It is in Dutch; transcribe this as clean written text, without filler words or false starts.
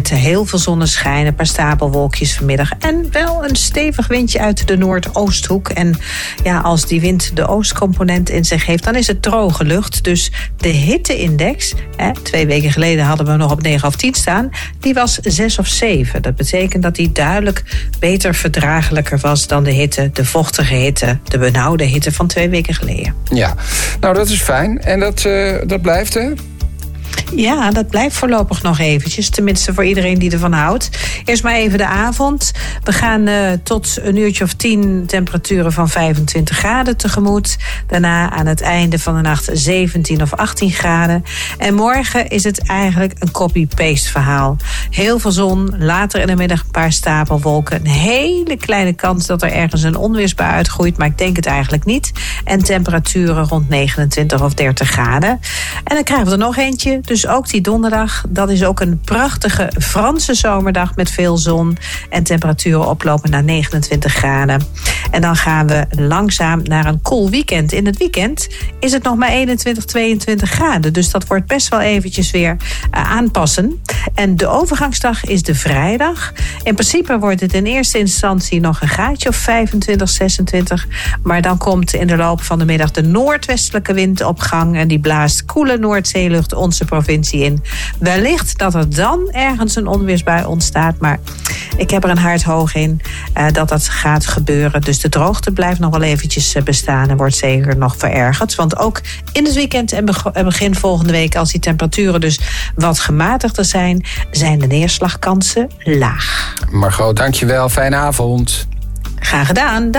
met heel veel zonneschijn, een paar stapelwolkjes vanmiddag. En wel een stevig windje uit de noordoosthoek. En ja, als die wind de oostcomponent in zich heeft, dan is het droge lucht. Dus de hitteindex, 2 weken geleden hadden we hem nog op 9 of 10 staan, die was 6 of 7. Dat betekent dat die duidelijk beter verdraaglijker was dan de hitte, de vochtige hitte, de benauwde hitte van 2 weken geleden. Ja, nou dat is fijn. En dat blijft, hè? Ja, dat blijft voorlopig nog eventjes. Tenminste voor iedereen die ervan houdt. Eerst maar even de avond. We gaan tot een uurtje of 10 temperaturen van 25 graden tegemoet. Daarna aan het einde van de nacht 17 of 18 graden. En morgen is het eigenlijk een copy-paste verhaal. Heel veel zon, later in de middag een paar stapelwolken. Een hele kleine kans dat er ergens een onweersbui uitgroeit, maar ik denk het eigenlijk niet. En temperaturen rond 29 of 30 graden. En dan krijgen we er nog eentje. Dus ook die donderdag, dat is ook een prachtige Franse zomerdag met veel zon en temperaturen oplopen naar 29 graden. En dan gaan we langzaam naar een koel weekend. In het weekend is het nog maar 21, 22 graden. Dus dat wordt best wel eventjes weer aanpassen. En de overgangsdag is de vrijdag. In principe wordt het in eerste instantie nog een graadje of 25, 26. Maar dan komt in de loop van de middag de noordwestelijke wind op gang. En die blaast koele Noordzeelucht onze provincie in. Wellicht dat er dan ergens een onweersbui ontstaat. Maar ik heb er een hart hoog in dat gaat gebeuren. Dus de droogte blijft nog wel eventjes bestaan en wordt zeker nog verergerd. Want ook in het weekend en begin volgende week, als die temperaturen dus wat gematigder zijn de neerslagkansen laag. Margot, dankjewel. Fijne avond. Graag gedaan.